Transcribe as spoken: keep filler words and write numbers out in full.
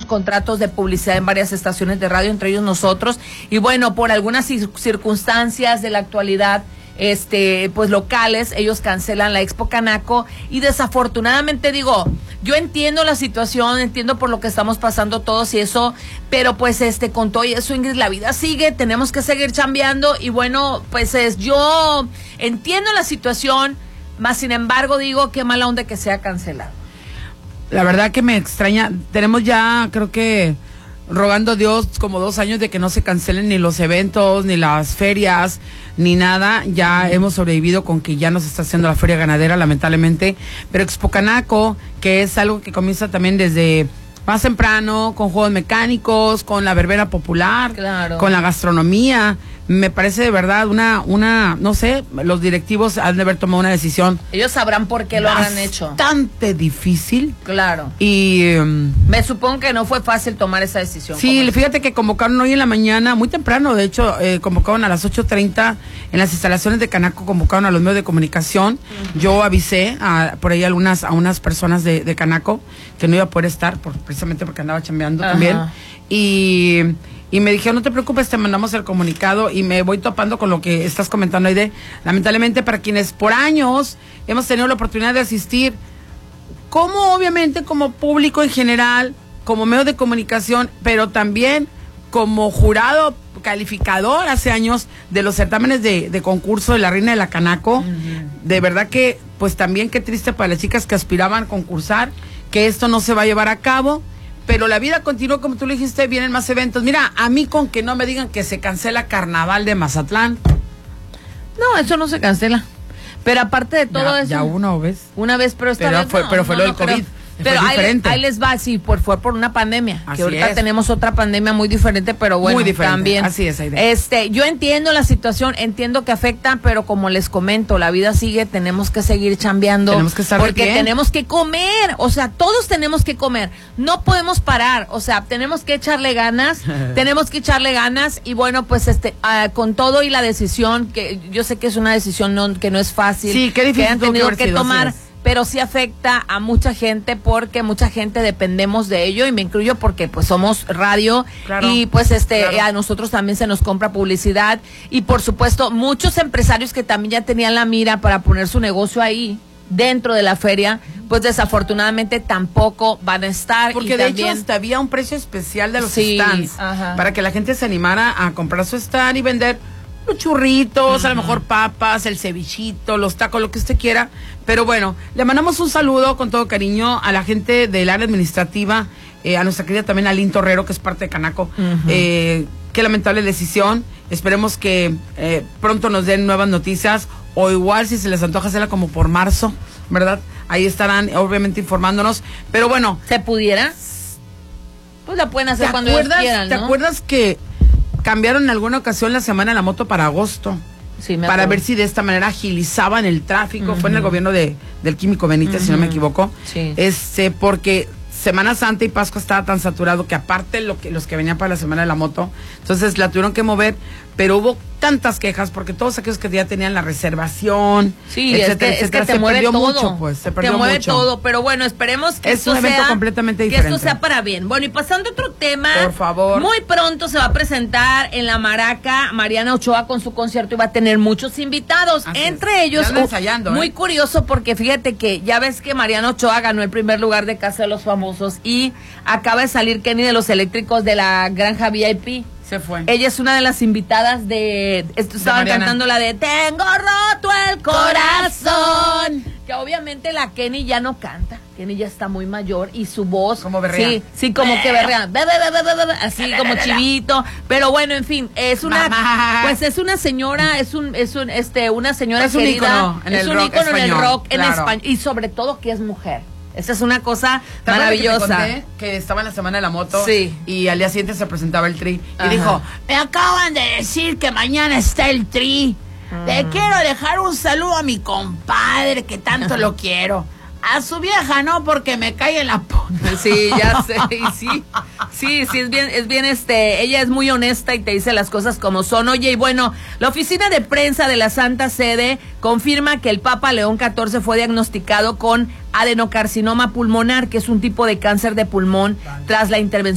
contratos de publicidad en varias estaciones de radio, entre ellos nosotros, y bueno, por algunas circunstancias de la actualidad, este, pues locales, ellos cancelan la Expo Canaco, y desafortunadamente digo, yo entiendo la situación, entiendo por lo que estamos pasando todos y eso, pero pues este, con todo eso, Ingrid, la vida sigue, tenemos que seguir chambeando, y bueno, pues es, yo entiendo la situación, más sin embargo digo, qué mala onda que sea cancelado. La verdad que me extraña, tenemos ya, creo que rogando a Dios como dos años de que no se cancelen ni los eventos, ni las ferias, ni nada. Ya uh-huh. hemos sobrevivido con que ya no se está haciendo la feria ganadera, lamentablemente. Pero Expo Canaco, que es algo que comienza también desde más temprano, con juegos mecánicos, con la verbena popular, claro. con la gastronomía. Me parece de verdad una, una, no sé, los directivos han de haber tomado una decisión. Ellos sabrán por qué lo han hecho. Bastante difícil. Claro. Y um, me supongo que no fue fácil tomar esa decisión. Sí, fíjate que convocaron hoy en la mañana, muy temprano, de hecho, eh, convocaron a las ocho treinta en las instalaciones de Canaco, convocaron a los medios de comunicación. Uh-huh. Yo avisé a, por ahí algunas, a unas personas de, de Canaco que no iba a poder estar, por, precisamente porque andaba chambeando uh-huh. también. Y... Y me dijeron, no te preocupes, te mandamos el comunicado, y me voy topando con lo que estás comentando, Aide. Lamentablemente, para quienes por años hemos tenido la oportunidad de asistir, como obviamente como público en general, como medio de comunicación, pero también como jurado calificador hace años de los certámenes de, de concurso de la Reina de la Canaco, uh-huh. de verdad que, pues también qué triste para las chicas que aspiraban a concursar, que esto no se va a llevar a cabo. Pero la vida continúa, como tú le dijiste, vienen más eventos. Mira, a mí con que no me digan que se cancela Carnaval de Mazatlán. No, eso no se cancela. Pero aparte de todo ya, eso... Ya una vez. Una vez, pero esta pero vez fue, no, Pero fue no, lo no, del COVID. Pero ahí, ahí les va, sí, por, fue por una pandemia. Así que ahorita es. tenemos otra pandemia muy diferente, pero bueno, muy diferente. También. Así es, Aide. Este, yo entiendo la situación, entiendo que afecta, pero como les comento, la vida sigue, tenemos que seguir chambeando. Tenemos que estar porque bien. tenemos que comer, o sea, todos tenemos que comer. No podemos parar, o sea, tenemos que echarle ganas, tenemos que echarle ganas, y bueno, pues este, uh, con todo y la decisión, que yo sé que es una decisión no, que no es fácil. Sí, qué difícil que han tenido que, que tomar. Pero sí afecta a mucha gente, porque mucha gente dependemos de ello, y me incluyo porque pues somos radio, claro, y pues este claro. a nosotros también se nos compra publicidad, y por supuesto muchos empresarios que también ya tenían la mira para poner su negocio ahí dentro de la feria, pues desafortunadamente tampoco van a estar. Porque y de también, hecho hasta había un precio especial de los sí, stands, ajá. para que la gente se animara a comprar su stand y vender los churritos, uh-huh. a lo mejor papas, el cevichito, los tacos, lo que usted quiera. Pero bueno, le mandamos un saludo con todo cariño a la gente del área administrativa, eh, a nuestra querida también Aline Torrero, que es parte de Canaco. Uh-huh. eh, qué lamentable decisión. Esperemos que eh, pronto nos den nuevas noticias, o igual si se les antoja hacerla como por marzo, ¿verdad? Ahí estarán obviamente informándonos. Pero bueno, ¿se pudiera? Pues la pueden hacer cuando ellos quieran, ¿no? ¿Te acuerdas que cambiaron en alguna ocasión la Semana de la Moto para agosto? Sí, me para acuerdo. ver si de esta manera agilizaban el tráfico. Uh-huh. Fue en el gobierno de del Químico Benítez, uh-huh. si no me equivoco. Sí. Este, porque Semana Santa y Pascua estaba tan saturado que aparte lo que los que venían para la Semana de la Moto, entonces la tuvieron que mover, pero hubo tantas quejas porque todos aquellos que ya tenían la reservación, sí, etcétera, es que, etcétera, es que te se mueve perdió todo, mucho, pues, se perdió te mueve mucho. todo, pero bueno, esperemos que es esto un evento sea completamente que diferente. esto sea para bien. Bueno, y pasando a otro tema, por favor, muy pronto se va a presentar en la Maraca Mariana Ochoa con su concierto, y va a tener muchos invitados. Así entre es. ellos, uh, ensayando, muy ¿eh? curioso, porque fíjate que ya ves que Mariana Ochoa ganó el primer lugar de Casa de los Famosos, y acaba de salir Kenny de los Eléctricos de la Granja V I P. Se fue. Ella es una de las invitadas de... Esto, estaban Mariana. cantando la de Tengo roto el corazón. Que obviamente la Kenny ya no canta. Kenny ya está muy mayor y su voz... Como berrea. Sí, sí, como que berrea. Be, be, be, be, be, be, así como chivito. Pero bueno, en fin, es una... Mamá. Pues es una señora, es un, es un, este, una señora es un querida. ícono en es el un rock ícono español, en el rock en claro. español. Y sobre todo que es mujer. Esa es una cosa ¿Te maravillosa. Que, te conté que estaba en la Semana de la Moto, sí. y al día siguiente se presentaba el Tri. Ajá. Y dijo, me acaban de decir que mañana está el Tri. Uh-huh. Le quiero dejar un saludo a mi compadre, que tanto lo quiero. A su vieja no, porque me cae en la punta. Sí, ya sé, y sí, sí, sí, es bien, es bien, este, ella es muy honesta y te dice las cosas como son. Oye, y bueno, la oficina de prensa de la Santa Sede confirma que el Papa León catorce fue diagnosticado con adenocarcinoma pulmonar, que es un tipo de cáncer de pulmón, tras la intervención